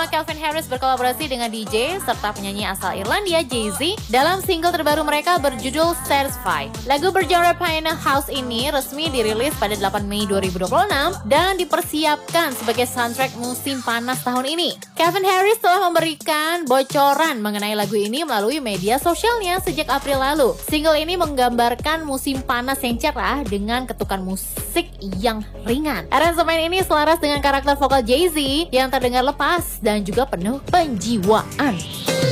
Calvin Harris berkolaborasi dengan DJ serta penyanyi asal Irlandia Jay-Z dalam single terbaru mereka berjudul Satisfied. Lagu bergenre Piano House ini resmi dirilis pada 8 Mei 2026 dan dipersiapkan sebagai soundtrack musim panas tahun ini. Calvin Harris telah memberikan bocoran mengenai lagu ini melalui media sosialnya sejak April lalu. Single ini menggambarkan musim panas yang cerah dengan ketukan musik yang ringan. Aransemen ini selaras dengan karakter vokal Jay-Z yang terdengar lepas dan juga penuh penjiwaan.